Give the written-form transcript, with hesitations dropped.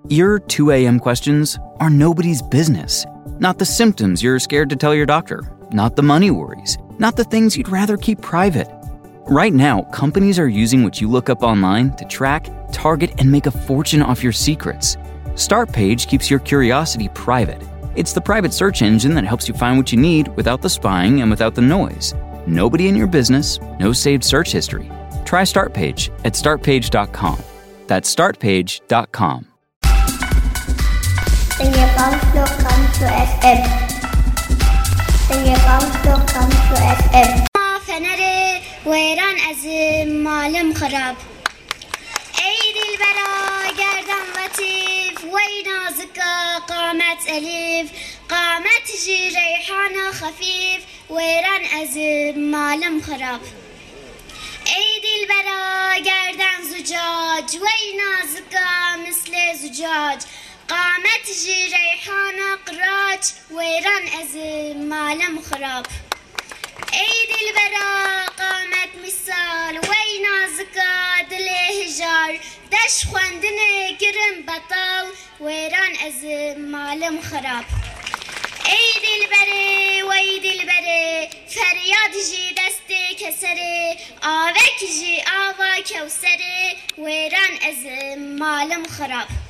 Your 2 a.m. questions are nobody's business. Not the symptoms you're scared to tell your doctor. Not the money worries. Not the things you'd rather keep private. Right now, companies are using what you look up online to track, target, and make a fortune off your secrets. Startpage keeps your curiosity private. It's the private search engine that helps you find what you need without the spying and without the noise. Nobody in your business, no saved search history. Try Startpage at startpage.com. That's startpage.com. فنره ویران از مالم خراب ای دلبرا گردن لطیف وی نازکا قامت الیف قامت جی ریحان خفیف ویران از مالم خراب ای دلبرا گردن زجاج وی نازکا مثل زجاج قامت جی ریحان قراج ویران از مالم خراب ای دلبرا قامت مثال وی نازکا دل هجار دش خواندن گرم بطال ویران از مالم خراب ای دلبره وی دلبره فریاد جی دست کسره آوک جی آوا کوسره ویران از مالم خراب